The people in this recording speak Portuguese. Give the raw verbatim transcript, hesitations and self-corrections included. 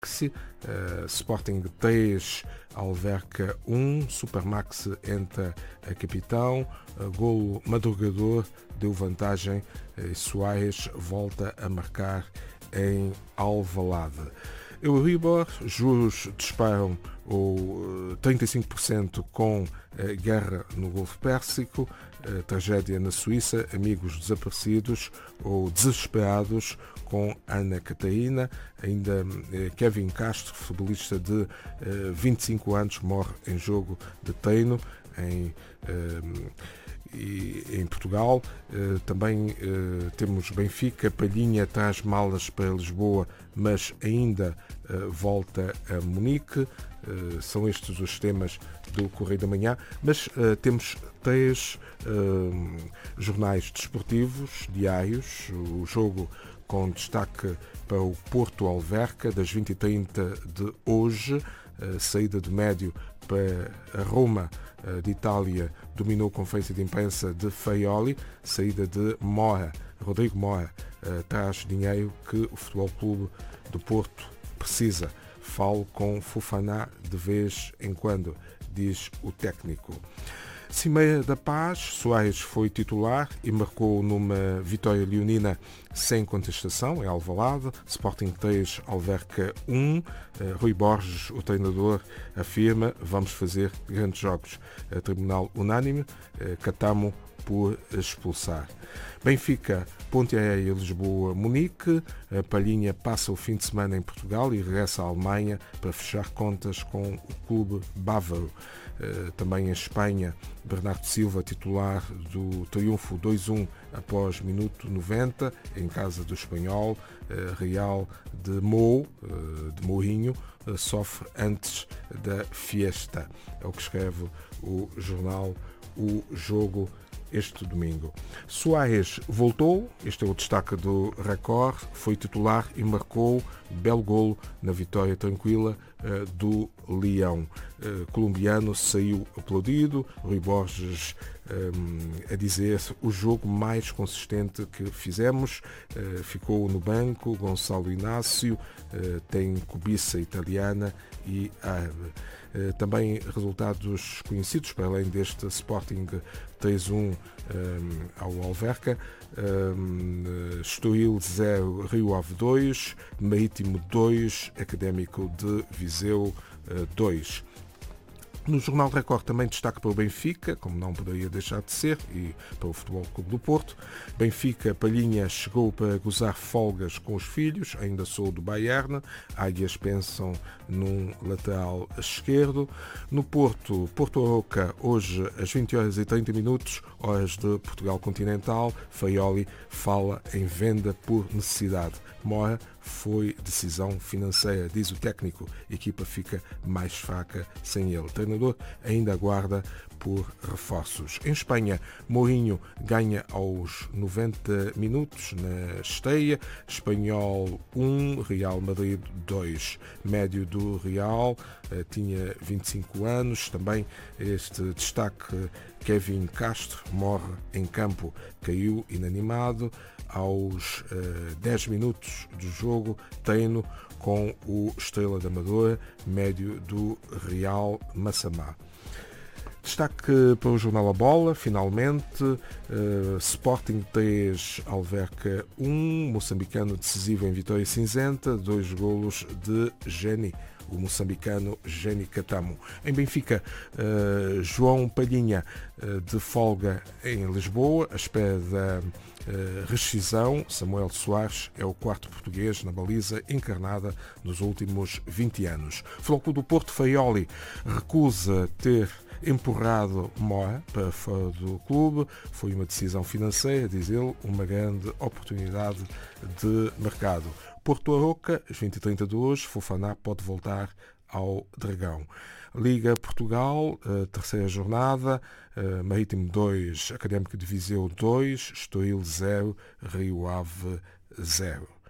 Maxi, uh, Sporting três, Alverca um, Supermax entra a capitão, uh, golo madrugador deu vantagem uh, e Soares volta a marcar em Alvalade. Euribor, juros disparam o trinta e cinco por cento com a guerra no Golfo Pérsico, a tragédia na Suíça, amigos desaparecidos ou desesperados com Ana Catarina, ainda Kevin Castro, futebolista de vinte e cinco anos, morre em jogo de treino em E em Portugal. Também temos Benfica, Palhinha traz malas para Lisboa, mas ainda volta a Munique. São estes os temas do Correio da Manhã, mas temos três jornais desportivos diários. O jogo com destaque para o Porto Alverca, das vinte e trinta de hoje, a saída do médio para a Roma de Itália, dominou a conferência de imprensa de Faioli, saída de Mora, Rodrigo Mora, traz dinheiro que o Futebol Clube do Porto precisa. Falo com Fofana de vez em quando, diz o técnico. Cimeira da Paz, Soares foi titular e marcou numa vitória leonina sem contestação, em Alvalade. Sporting três, Alverca um. Rui Borges, o treinador, afirma: vamos fazer grandes jogos. Tribunal unânime, Catamo por expulsar. Benfica, Ponte Aérea, Lisboa, Munique. A Palhinha passa o fim de semana em Portugal e regressa à Alemanha para fechar contas com o clube bávaro. Também em Espanha, Bernardo Silva, titular do triunfo dois a um após minuto noventa, em casa do Espanhol. Real de Mou, de Mourinho, sofre antes da fiesta. É o que escreve o jornal O Jogo este domingo. Soares voltou, este é o destaque do Record, foi titular e marcou belo golo na vitória tranquila uh, do Leão. Uh, colombiano saiu aplaudido, Rui Borges um, a dizer o jogo mais consistente que fizemos, uh, ficou no banco Gonçalo Inácio, uh, tem cobiça italiana e árabe. Uh, também resultados conhecidos, para além deste Sporting três a um um, ao Alverca, um, Estoril zero, Rio Ave dois, Marítimo dois, Académico de Viseu dois. No Jornal Record também destaque para o Benfica, como não poderia deixar de ser, e para o Futebol Clube do Porto. Benfica, Palhinha chegou para gozar folgas com os filhos, ainda sou do Bayern. Águias pensam num lateral esquerdo. No Porto, Porto Aroca, hoje às vinte horas e trinta minutos, horas de Portugal continental. Faioli fala em venda por necessidade. Mora, foi decisão financeira, diz o técnico. A equipa fica mais fraca sem ele. O treinador ainda aguarda por reforços. Em Espanha, Mourinho ganha aos noventa minutos na estreia. Espanhol um, Real Madrid dois. Médio do Real, tinha vinte e cinco anos. Também este destaque, Kevin Castro morre em campo, caiu inanimado. Aos uh, dez minutos do jogo, treino com o Estrela da Amadora, médio do Real Massamá. Destaque para o Jornal A Bola, finalmente, uh, Sporting três, Alverca um, moçambicano decisivo em vitória cinzenta, dois golos de Geni, o moçambicano Geni Catamo. Em Benfica, uh, João Palhinha, uh, de folga em Lisboa, à espera da uh, rescisão. Samuel Soares é o quarto português na baliza encarnada nos últimos vinte anos. Futebol Clube do Porto, Faioli recusa ter empurrado Mora para fora do clube. Foi uma decisão financeira, diz ele, uma grande oportunidade de mercado. Porto Aroca, às vinte e trinta de hoje, Fofana pode voltar ao Dragão. Liga Portugal, terceira jornada, Marítimo dois, Académico de Viseu dois, Estoril zero, Rio Ave zero.